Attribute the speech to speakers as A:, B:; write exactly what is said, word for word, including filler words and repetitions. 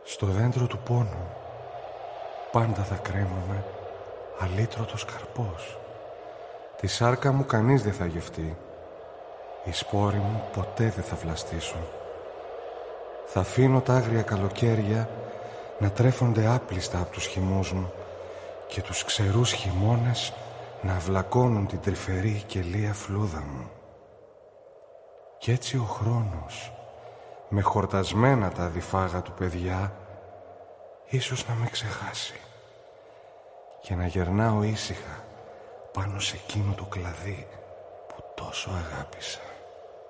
A: Στο δέντρο του πόνου πάντα θα κρέμομαι αλήτρωτος καρπός. Τη σάρκα μου κανείς δεν θα γευτεί, οι σπόροι μου ποτέ δεν θα βλαστήσουν. Θα αφήνω τα άγρια καλοκαίρια να τρέφονται άπλιστα από τους χυμούς μου και τους ξερούς χειμώνες να βλακώνουν την τρυφερή κελία φλούδα μου. Κι έτσι ο χρόνος, με χορτασμένα τα αδιφάγα του παιδιά, ίσως να με ξεχάσει και να γερνάω ήσυχα πάνω σε εκείνο το κλαδί που τόσο αγάπησα.